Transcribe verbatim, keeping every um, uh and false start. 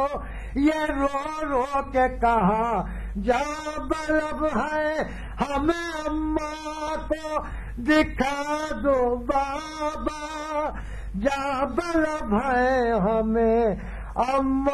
ये रो रो के कहा जा बलब है हमें अम्मा को दिखा दो बाबा, जा बलब है हमें अम्मा